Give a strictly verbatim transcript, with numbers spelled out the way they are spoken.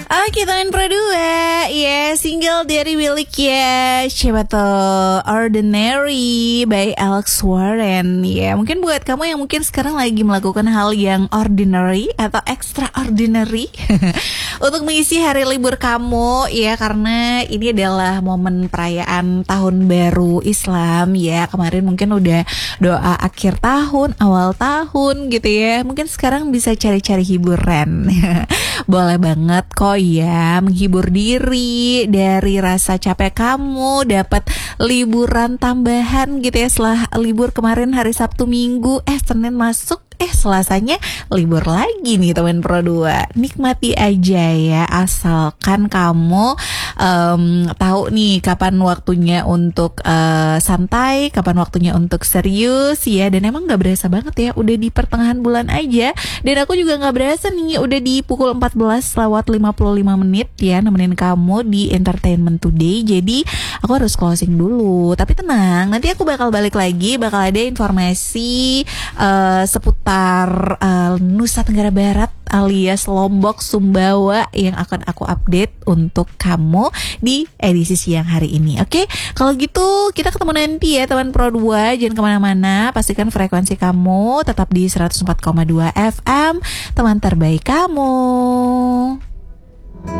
Oke, teman Pro dua, ya single dari Willik ya, siapa tuh? Ordinary by Alex Warren. Ya, mungkin buat kamu yang mungkin sekarang lagi melakukan hal yang ordinary atau extraordinary untuk mengisi hari libur kamu, ya, karena ini adalah momen perayaan tahun baru Islam ya. Kemarin mungkin udah doa akhir tahun, awal tahun gitu ya. Mungkin sekarang bisa cari-cari hiburan. Boleh banget kok ya, menghibur diri dari rasa capek kamu, dapat liburan tambahan gitu ya setelah libur kemarin hari Sabtu Minggu, eh Senin masuk, eh Selasanya libur lagi nih teman Pro dua. Nikmati aja ya, asalkan kamu um, tahu nih kapan waktunya untuk uh, santai, kapan waktunya untuk serius ya. Dan emang gak berasa banget ya, udah di pertengahan bulan aja. Dan aku juga gak berasa nih, udah di pukul empat belas lewat lima puluh lima menit ya, nemenin kamu di Entertainment Today. Jadi aku harus closing dulu, tapi tenang, nanti aku bakal balik lagi, bakal ada informasi uh, seputar uh, Nusa Tenggara Barat alias Lombok, Sumbawa yang akan aku update untuk kamu di edisi siang hari ini. Oke, kalau gitu kita ketemu nanti ya teman Pro dua. Jangan kemana-mana, pastikan frekuensi kamu tetap di seratus empat koma dua F M, teman terbaik kamu.